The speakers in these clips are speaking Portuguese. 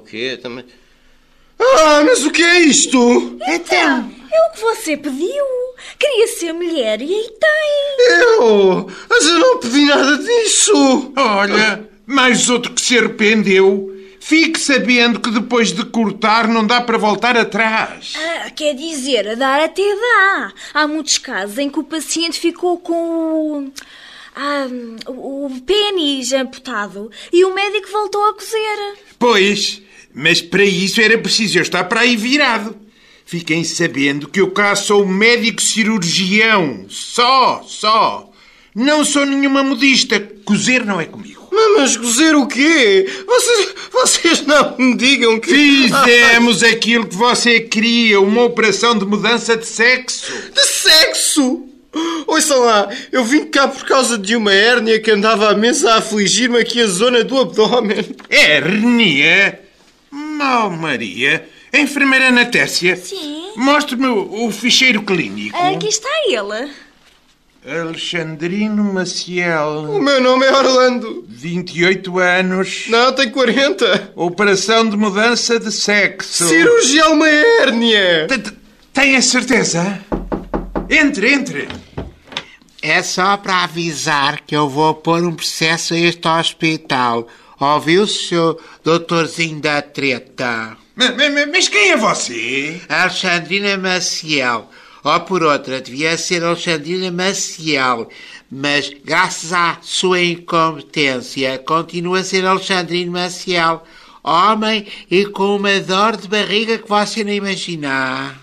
quê? Também... Ah, mas o que é isto? Então, é o que você pediu. Queria ser mulher e aí tem. Mas eu não pedi nada disso. Olha, mais outro que se arrependeu. Fique sabendo que depois de cortar não dá para voltar atrás. Quer dizer, a dar até dá. Há muitos casos em que o paciente ficou com o pênis amputado e o médico voltou a cozer. Pois, mas para isso era preciso eu estar para aí virado. Fiquem sabendo que eu cá sou médico cirurgião. Só. Não sou nenhuma modista. Cozer não é comigo. Mas cozer o quê? Vocês não me digam que... Fizemos aquilo que você queria. Uma operação de mudança de sexo. De sexo? Ouçam lá, eu vim cá por causa de uma hérnia que andava à mesa a afligir-me aqui a zona do abdômen. Hérnia? Mal Maria. A enfermeira Anatécia? Sim. Mostre-me o ficheiro clínico. Aqui está ele. Alexandrino Maciel. O meu nome é Orlando. 28 anos. Não, tenho 40. Operação de mudança de sexo. Cirurgia uma hérnia. Tem a certeza? Entre. É só para avisar que eu vou pôr um processo a este hospital. Ouviu, seu doutorzinho da treta? Mas quem é você? Alexandrina Maciel. Ou por outra, devia ser Alexandrina Maciel. Mas, graças à sua incompetência, continua a ser Alexandrino Maciel. Homem e com uma dor de barriga que você não imagina.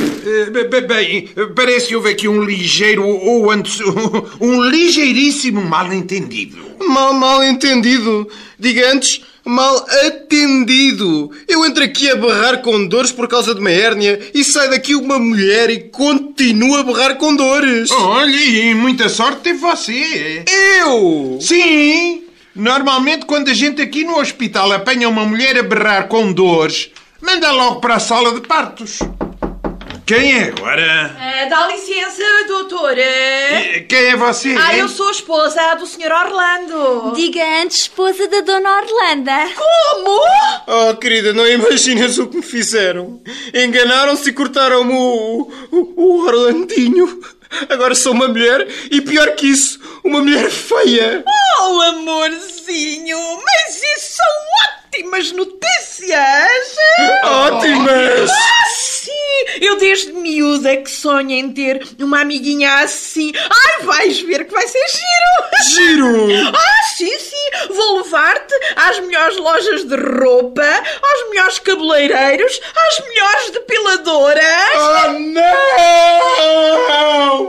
Bem, parece que houve aqui um ligeiro ou antes um ligeiríssimo mal-entendido. Mal entendido. Diga antes, mal atendido. Eu entro aqui a berrar com dores por causa de uma hérnia e sai daqui uma mulher e continua a berrar com dores. Olha, e muita sorte teve você. Eu? Sim. Normalmente quando a gente aqui no hospital apanha uma mulher a berrar com dores, manda logo para a sala de partos. Quem é agora? Dá licença, doutora. Quem é você? Eu sou a esposa do Sr. Orlando. Diga antes, esposa da Dona Orlanda. Como? Oh, querida, não imaginas o que me fizeram. Enganaram-se e cortaram-me o Orlandinho. Agora sou uma mulher e, pior que isso, uma mulher feia. Oh, amorzinho, mas isso são ótimas notícias. Ótimas! Sim, eu desde miúda que sonho em ter uma amiguinha assim. Ai, vais ver que vai ser giro. Giro? Sim. Vou levar-te às melhores lojas de roupa, aos melhores cabeleireiros, às melhores depiladoras. Oh, não!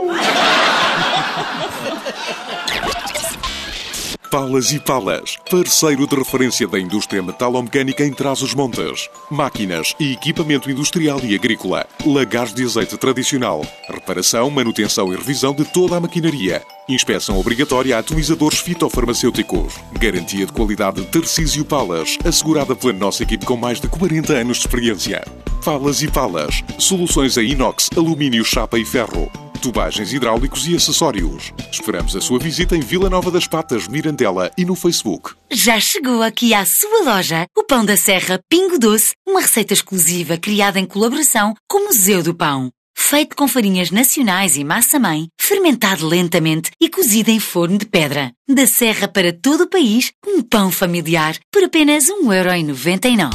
Palas e Palas, parceiro de referência da indústria metalomecânica em Trás-os-Montes. Máquinas e equipamento industrial e agrícola. Lagares de azeite tradicional. Reparação, manutenção e revisão de toda a maquinaria. Inspeção obrigatória a atomizadores fitofarmacêuticos. Garantia de qualidade de Tarcísio Palas, assegurada pela nossa equipe com mais de 40 anos de experiência. Palas e Palas, soluções em inox, alumínio, chapa e ferro. Tubagens hidráulicos e acessórios. Esperamos a sua visita em Vila Nova das Patas, Mirandela e no Facebook. Já chegou aqui à sua loja o Pão da Serra Pingo Doce, uma receita exclusiva criada em colaboração com o Museu do Pão. Feito com farinhas nacionais e massa-mãe, fermentado lentamente e cozido em forno de pedra. Da Serra para todo o país, um pão familiar por apenas 1,99€.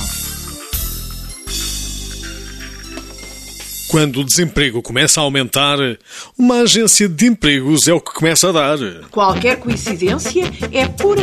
Quando o desemprego começa a aumentar, uma agência de empregos é o que começa a dar. Qualquer coincidência é pura